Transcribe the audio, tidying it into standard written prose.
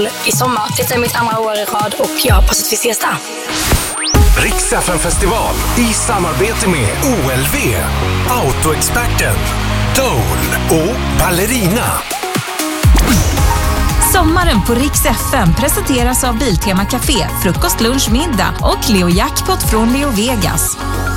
i sommar. Det är mitt andra år i rad och jag hoppas att vi ses där. Rix FM-festival i samarbete med OLV, Autoexperten, Dole och Ballerina. Sommaren på Rix FM presenteras av Biltema Café, frukost, lunch, middag och Leo Jackpot från Leo Vegas.